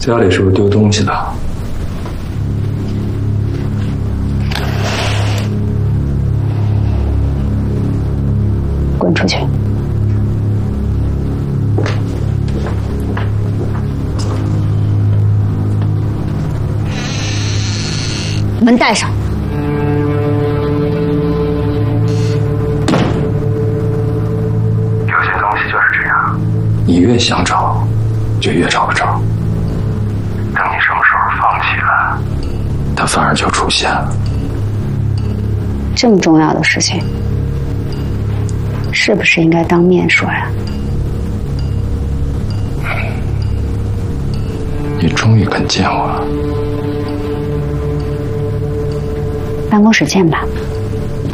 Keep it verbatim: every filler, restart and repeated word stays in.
家里是不是丢东西了？ 滚出去！门带上。 有些东西就是这样，你越想找，就越找不着。等你什么时候放弃了，它反而就出现了。 这么重要的事情，是不是应该当面说呀？ 你终于肯见我了。 办公室见吧。